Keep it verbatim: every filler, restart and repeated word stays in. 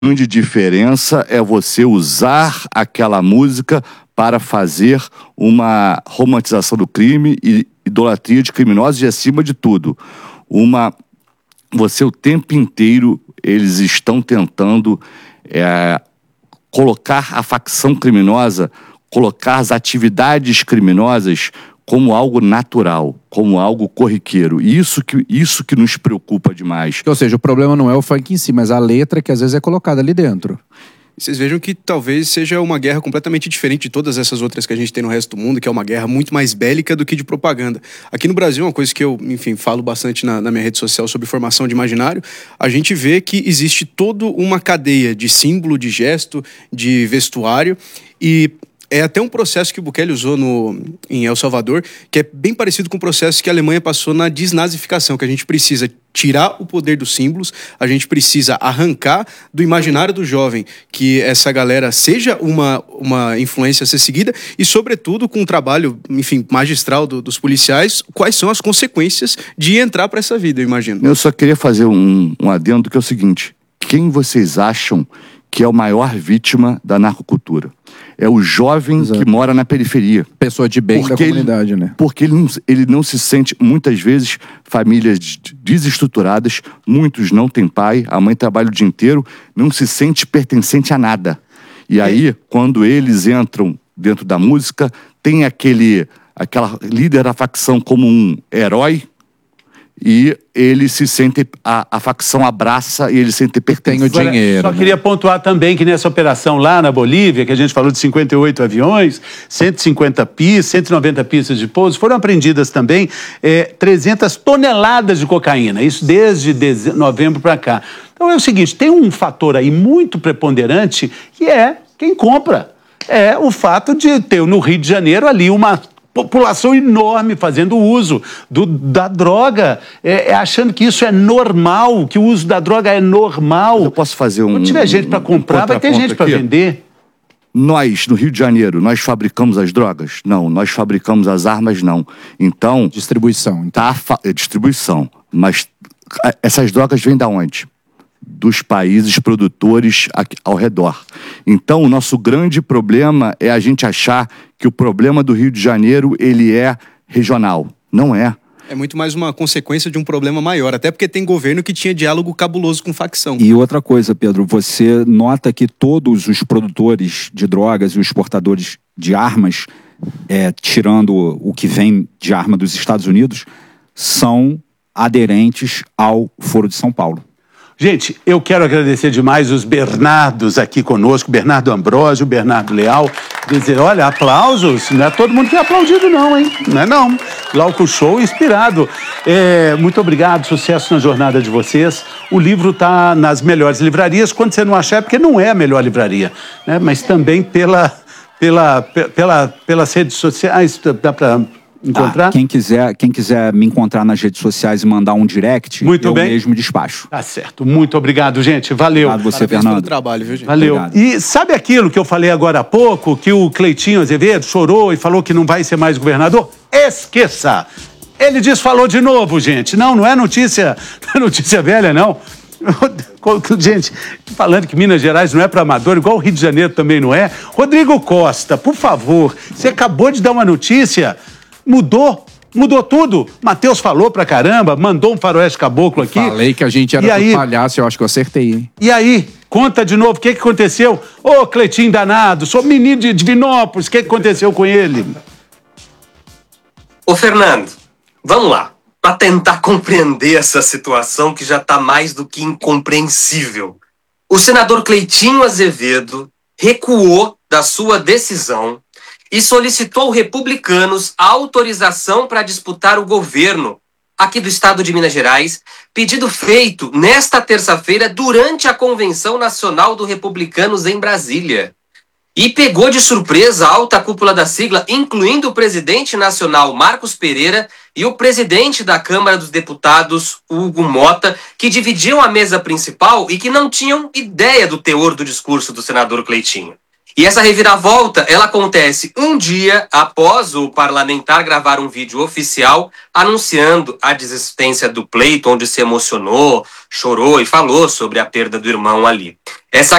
grande diferença é você usar aquela música para fazer uma romantização do crime e idolatria de criminosos e, acima de tudo, uma... você o tempo inteiro eles estão tentando é, colocar a facção criminosa, colocar as atividades criminosas como algo natural, como algo corriqueiro. E isso que, isso que nos preocupa demais. Ou seja, o problema não é o funk em si, mas a letra que às vezes é colocada ali dentro. Vocês vejam que talvez seja uma guerra completamente diferente de todas essas outras que a gente tem no resto do mundo, que é uma guerra muito mais bélica do que de propaganda. Aqui no Brasil, uma coisa que eu, enfim, falo bastante na, na minha rede social sobre formação de imaginário, a gente vê que existe toda uma cadeia de símbolo, de gesto, de vestuário, e é até um processo que o Bukele usou no, em El Salvador, que é bem parecido com o processo que a Alemanha passou na desnazificação, que a gente precisa tirar o poder dos símbolos, a gente precisa arrancar do imaginário do jovem que essa galera seja uma, uma influência a ser seguida e, sobretudo, com um trabalho, enfim, magistral do, dos policiais, quais são as consequências de entrar para essa vida, eu imagino. Eu só queria fazer um, um adendo, que é o seguinte: quem vocês acham que é a maior vítima da narcocultura? É o jovem Exato. Que mora na periferia. Pessoa de bem da comunidade, ele, né? Porque ele não, ele não se sente, muitas vezes, famílias desestruturadas, muitos não têm pai, a mãe trabalha o dia inteiro, não se sente pertencente a nada. E aí, é. quando eles entram dentro da música, tem aquele, aquela líder da facção como um herói, e ele se sente, a, a facção abraça e ele se sente pertencente. Tem o dinheiro. Só né? queria pontuar também que nessa operação lá na Bolívia, que a gente falou de cinquenta e oito aviões, cento e cinquenta pistas, cento e noventa pistas de pouso, foram apreendidas também é, trezentas toneladas de cocaína, isso desde deze... novembro para cá. Então é o seguinte, tem um fator aí muito preponderante que é quem compra. É o fato de ter no Rio de Janeiro ali uma população enorme fazendo uso do, da droga, é, é achando que isso é normal, que o uso da droga é normal. Eu posso fazer um... Quando tiver gente para comprar, um vai ter gente para vender. Nós, no Rio de Janeiro, nós fabricamos as drogas? Não. Nós fabricamos as armas? Não. Então... Distribuição. Então. Tá, fa... distribuição. Mas essas drogas vêm da onde? Dos países produtores aqui ao redor. Então, o nosso grande problema é a gente achar que o problema do Rio de Janeiro, ele é regional. Não é. É muito mais uma consequência de um problema maior, até porque tem governo que tinha diálogo cabuloso com facção. E outra coisa, Pedro, você nota que todos os produtores de drogas e os exportadores de armas, é, tirando o que vem de arma dos Estados Unidos, são aderentes ao Foro de São Paulo. Gente, eu quero agradecer demais os Bernardos aqui conosco, Bernardo Ambrósio, Bernardo Leal. Dizer, olha, aplausos, não é todo mundo que é aplaudido não, hein? Não é não. Lauco Show inspirado. É, muito obrigado, sucesso na jornada de vocês. O livro está nas melhores livrarias, quando você não achar é porque não é a melhor livraria, né? Mas também pela, pela, pela, pelas redes sociais, dá para... encontrar? Tá, quem quiser, quem quiser me encontrar nas redes sociais e mandar um direct, Muito eu bem. mesmo despacho. Tá certo. Muito obrigado, gente. Valeu. Obrigado você, Parabéns Fernando. pelo trabalho, viu, gente? Valeu. Obrigado. E sabe aquilo que eu falei agora há pouco, que o Cleitinho Azevedo chorou e falou que não vai ser mais governador? Esqueça! Ele desfalou de novo, gente. Não, não é notícia, não é notícia velha, não. Gente, falando que Minas Gerais não é para amador, igual o Rio de Janeiro também não é. Rodrigo Costa, por favor, você acabou de dar uma notícia, mudou. Mudou tudo. Matheus falou pra caramba, mandou um faroeste caboclo aqui. Falei que a gente era do palhaço, eu acho que eu acertei, hein? E aí? Conta de novo, o que, que aconteceu? Ô, Cleitinho danado, sou menino de Divinópolis, o que, que aconteceu com ele? Ô, Fernando, vamos lá. Pra tentar compreender essa situação que já tá mais do que incompreensível. O senador Cleitinho Azevedo recuou da sua decisão e solicitou republicanos a autorização para disputar o governo aqui do estado de Minas Gerais, pedido feito nesta terça-feira durante a Convenção Nacional do Republicanos em Brasília. E pegou de surpresa a alta cúpula da sigla, incluindo o presidente nacional Marcos Pereira e o presidente da Câmara dos Deputados, Hugo Mota, que dividiam a mesa principal e que não tinham ideia do teor do discurso do senador Cleitinho. E essa reviravolta, ela acontece um dia após o parlamentar gravar um vídeo oficial anunciando a desistência do pleito, onde se emocionou, chorou e falou sobre a perda do irmão ali. Essa